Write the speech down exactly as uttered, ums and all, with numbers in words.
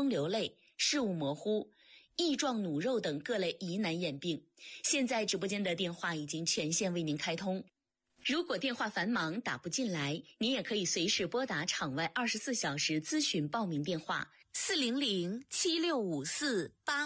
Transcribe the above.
风流泪、视物模糊、异状弩肉等各类疑难眼病。现在直播间的电话已经全线为您开通，如果电话繁忙打不进来，您也可以随时拨打场外二十四小时咨询报名电话四零零七六五四八。